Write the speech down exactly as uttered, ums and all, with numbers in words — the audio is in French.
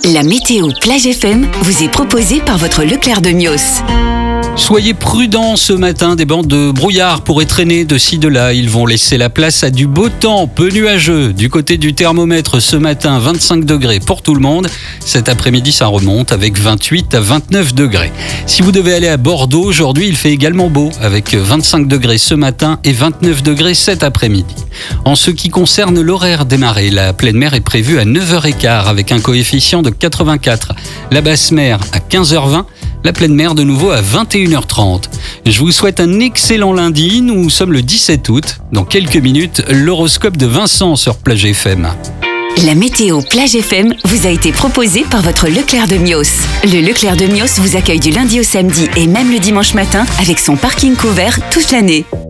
La météo Plage F M vous est proposée par votre Leclerc de Mios. Soyez prudents ce matin, des bandes de brouillard pourraient traîner de ci de là. Ils vont laisser la place à du beau temps, peu nuageux. Du côté du thermomètre ce matin, vingt-cinq degrés pour tout le monde. Cet après-midi, ça remonte avec vingt-huit à vingt-neuf degrés. Si vous devez aller à Bordeaux, aujourd'hui, il fait également beau avec vingt-cinq degrés ce matin et vingt-neuf degrés cet après-midi. En ce qui concerne l'horaire des marées, la pleine mer est prévue à neuf heures quinze avec un coefficient de quatre-vingt-quatre. La basse mer à quinze heures vingt. La pleine mer de nouveau à vingt et une heures trente. Je vous souhaite un excellent lundi. Nous sommes le dix-sept août. Dans quelques minutes, l'horoscope de Vincent sur Plage F M. La météo Plage F M vous a été proposée par votre Leclerc de Mios. Le Leclerc de Mios vous accueille du lundi au samedi et même le dimanche matin avec son parking couvert toute l'année.